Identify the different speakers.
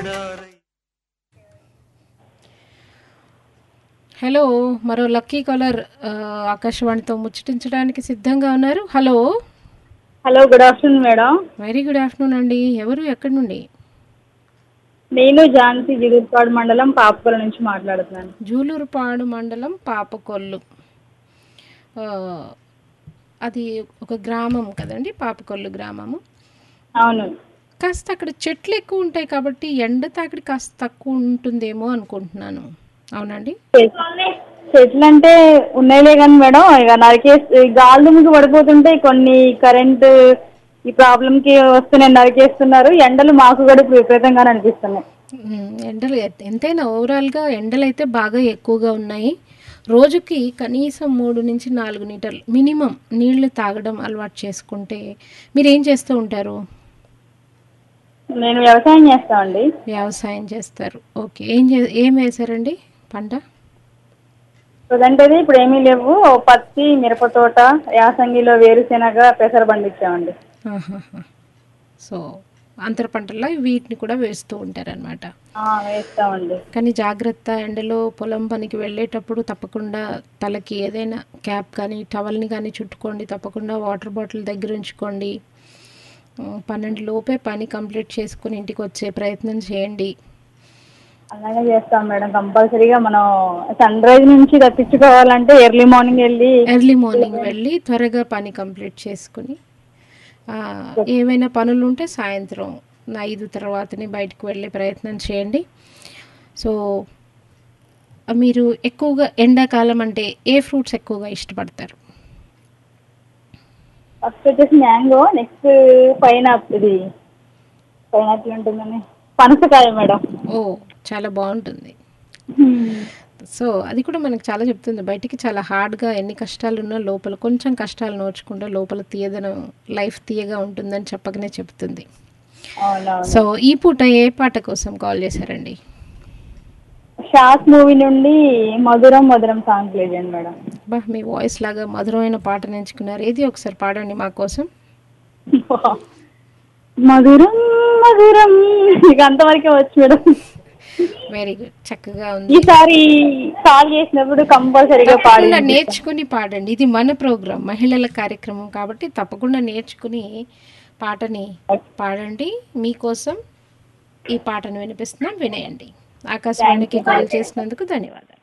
Speaker 1: Hello, మరో lucky caller ఆకాశవాణితో ముచ్చటించడానికి సిద్ధంగా ఉన్నారు. Hello.
Speaker 2: Hello, good afternoon madam.
Speaker 1: Very good afternoon అండి. ఎవరు, ఎక్కడి నుండి?
Speaker 2: నేను ఝాన్సీ, జిగురుపాడు మండలం పాపకొల నుంచి మాట్లాడుతున్నాను.
Speaker 1: జూలూరుపాడు మండలం పాపకొల్లు. ఆ, అది ఒక గ్రామం కదండి, పాపకొల్లు గ్రామము.
Speaker 2: అవును.
Speaker 1: కాస్త అక్కడ చెట్లు ఎక్కువ ఉంటాయి కాబట్టి ఎండ తాకిడి కాస్త తక్కువ ఉంటుందేమో అనుకుంటున్నాను. అవునండి.
Speaker 2: చెట్లు అంటే ఉన్నాయిలే కానీ మేడం, ఇక గాలి దుమ్ముకి పడిపోతుంటే కొన్ని కరెంటు ఈ ప్రాబ్లం కి వస్తున్నాయి, నరికేస్తున్నారు. ఎండలు మాకు కూడా విపరీతంగానే అనిపిస్తున్నాయి.
Speaker 1: ఎండలు ఎంతైనా ఓవరాల్గా ఎండలు అయితే బాగా ఎక్కువగా ఉన్నాయి. రోజుకి కనీసం 3 నుంచి 4 లీటర్లు మినిమం నీళ్లు తాగడం అలవాటు చేసుకుంటే. మీరు ఏం చేస్తూ ఉంటారు?
Speaker 2: నేను వ్యవసాయం చేస్తామండి.
Speaker 1: వ్యవసాయం చేస్తారు. ఓకే. ఏం వేశారండి పంట?
Speaker 2: ప్రజెంట్ అయితే ఇప్పుడు ఏమీ లేవు. పత్తి, మిరప తోట, యాసంగిలో వేరుశెనగ, పెసర పండించామండి.
Speaker 1: సో అంతర పంటల్లో వీటిని కూడా వేస్తూ ఉంటారనమాట.
Speaker 2: వేస్తామండి.
Speaker 1: కానీ జాగ్రత్త, ఎండలో పొలం పనికి వెళ్ళేటప్పుడు తప్పకుండా తలకి ఏదైనా క్యాప్ కానీ టవల్ని కానీ చుట్టుకోండి. తప్పకుండా వాటర్ బాటిల్ దగ్గర ఉంచుకోండి. 12 లోపే పని కంప్లీట్ చేసుకుని ఇంటికి వచ్చే ప్రయత్నం చేయండి.
Speaker 2: అలాగే చేస్తాం మేడం. కంపల్సరీగా మనం సన్ రైజ్ నుంచి తప్పించుకోవాలంటే ఎర్లీ మార్నింగ్
Speaker 1: వెళ్ళి త్వరగా పని కంప్లీట్ చేసుకుని ఏవైనా పనులు ఉంటే సాయంత్రం 5 తర్వాతనే బయటకు వెళ్ళే ప్రయత్నం చేయండి. సో మీరు ఎక్కువగా ఎండాకాలం అంటే ఏ ఫ్రూట్స్ ఎక్కువగా ఇష్టపడతారు?
Speaker 2: ఫస్ట్ వచ్చేసి మ్యాంగో, నెక్స్ట్ పైనాపిల్ ఉంటుందని పనసకాయ మేడం.
Speaker 1: ఓ, చాలా బాగుంటుంది. సో అది కూడా మనకు చాలా చెప్తుంది. బయటికి చాలా హార్డ్గా ఎన్ని కష్టాలున్నా లోపల కొంచెం కష్టాలు నోచుకుంటే లోపల తీయదనం, లైఫ్ తీయగా ఉంటుందని చెప్పకనే చెప్తుంది. సో ఈ పూట ఏ పాట కోసం కాల్ చేశారండి?
Speaker 2: షాక్ మూవీ నుండి మధురం మధురం సాంగ్ ప్లే చేయండి మేడం.
Speaker 1: మీ వాయిస్ లాగా మధురమైన పాటను ఎంచుకున్నారు. ఏది ఒకసారి పాడండి మా కోసం.
Speaker 2: మధురం మధురం, ఇక అంతవరకే వచ్చు మేడం.
Speaker 1: వెరీ గుడ్, చక్కగా ఉంది.
Speaker 2: ఈసారి కాల్ చేసినప్పుడు కంపల్సరీగా
Speaker 1: నేర్చుకుని పాడండి. ఇది మన ప్రోగ్రాం, మహిళల కార్యక్రమం కాబట్టి తప్పకుండా నేర్చుకుని పాటని పాడండి. మీకోసం ఈ పాటను వినిపిస్తున్నాం, వినేయండి. ఆకాశవాణికి కాల్ చేసినందుకు ధన్యవాదాలు.